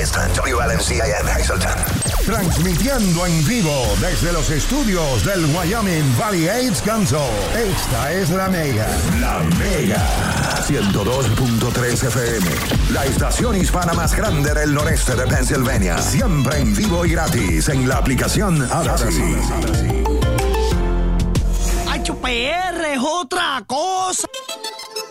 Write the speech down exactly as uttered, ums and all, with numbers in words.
Fiesta, W L M C A M, Exultan. Transmitiendo en vivo desde los estudios del Wyoming Valley AIDS Council. Esta es la Mega. La Mega. ciento dos punto tres F M. La estación hispana más grande del noreste de Pensilvania. Siempre en vivo y gratis en la aplicación Odyssey. H P R es otra cosa.